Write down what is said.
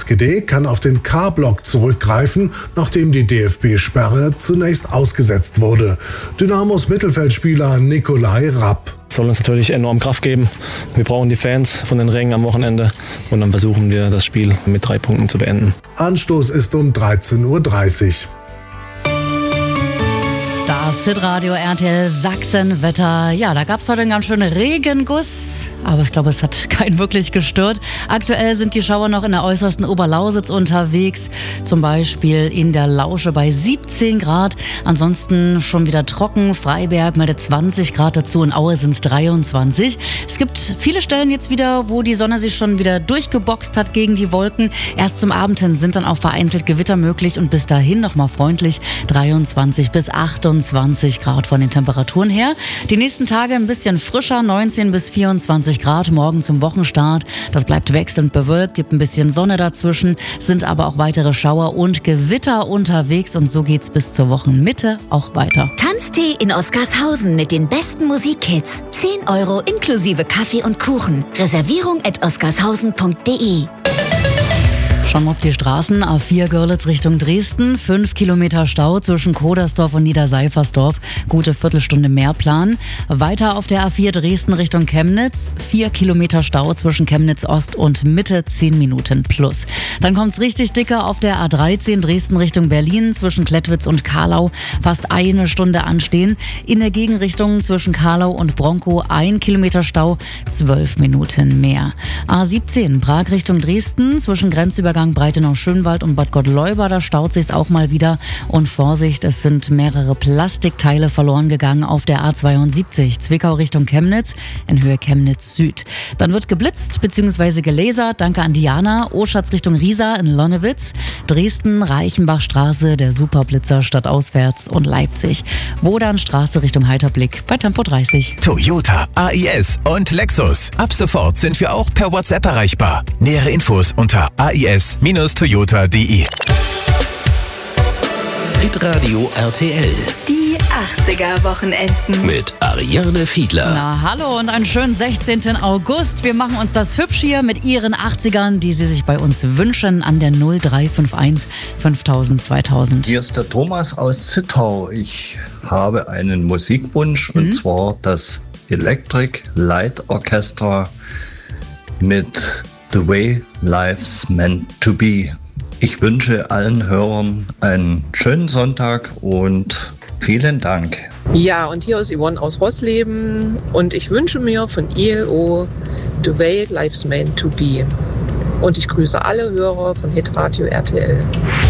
SGD kann auf den K-Block zurückgreifen, nachdem die DFB-Sperre zunächst ausgesetzt wurde. Dynamos Mittelfeldspieler Nikolai Rapp. Es soll uns natürlich enorm Kraft geben. Wir brauchen die Fans von den Rängen am Wochenende und dann versuchen wir, das Spiel mit 3 Punkten zu beenden. Anstoß ist um 13:30 Uhr. Das Hitradio RTL Sachsen-Wetter. Ja, da gab es heute einen ganz schönen Regenguss, aber ich glaube, es hat keinen wirklich gestört. Aktuell sind die Schauer noch in der äußersten Oberlausitz unterwegs, zum Beispiel in der Lausche bei 17 Grad. Ansonsten schon wieder trocken. Freiberg meldet 20 Grad dazu, in Aue sind es 23. Es gibt viele Stellen jetzt wieder, wo die Sonne sich schon wieder durchgeboxt hat gegen die Wolken. Erst zum Abend hin sind dann auch vereinzelt Gewitter möglich und bis dahin nochmal freundlich 23 bis 28 Grad von den Temperaturen her. Die nächsten Tage ein bisschen frischer, 19 bis 24 Grad morgen zum Wochenstart. Das bleibt wechselnd bewölkt, gibt ein bisschen Sonne dazwischen, sind aber auch weitere Schauer und Gewitter unterwegs und so geht's bis zur Wochenmitte auch weiter. Tanztee in Oskarshausen mit den besten Musikhits. 10 € inklusive Kaffee und Kuchen. Reservierung @oskarshausen.de. Schauen wir auf die Straßen. A4 Görlitz Richtung Dresden. 5 Kilometer Stau zwischen Kodersdorf und Niederseifersdorf. Gute Viertelstunde mehr Plan. Weiter auf der A4 Dresden Richtung Chemnitz. 4 Kilometer Stau zwischen Chemnitz Ost und Mitte. 10 Minuten plus. Dann kommt's richtig dicker auf der A13 Dresden Richtung Berlin. Zwischen Klettwitz und Karlau fast 1 Stunde anstehen. In der Gegenrichtung zwischen Karlau und Bronkow 1 Kilometer Stau. 12 Minuten mehr. A17 Prag Richtung Dresden. Zwischen Grenzübergang Breitenau-Schönwald und Bad Gottleuba, da staut sich's auch mal wieder. Und Vorsicht, es sind mehrere Plastikteile verloren gegangen auf der A72, Zwickau Richtung Chemnitz, in Höhe Chemnitz Süd. Dann wird geblitzt bzw. gelasert, danke an Diana, Oschatz Richtung Riesa in Lonnewitz, Dresden, Reichenbachstraße, der Superblitzer stadtauswärts und Leipzig. Wodanstraße Richtung Heiterblick bei Tempo 30. Toyota, AIS und Lexus. Ab sofort sind wir auch per WhatsApp erreichbar. Nähere Infos unter AIS-Toyota.de. Hitradio RTL. Die 80er-Wochenenden. Mit Ariane Fiedler. Na hallo und einen schönen 16. August. Wir machen uns das hübsch hier mit Ihren 80ern, die Sie sich bei uns wünschen, an der 0351 5000 2000. Hier ist der Thomas aus Zittau. Ich habe einen Musikwunsch und zwar das Electric Light Orchestra mit The Way Life's Meant to Be. Ich wünsche allen Hörern einen schönen Sonntag und vielen Dank. Ja, und hier ist Yvonne aus Rossleben und ich wünsche mir von ILO The Way Life's Meant to Be. Und ich grüße alle Hörer von Hitradio RTL.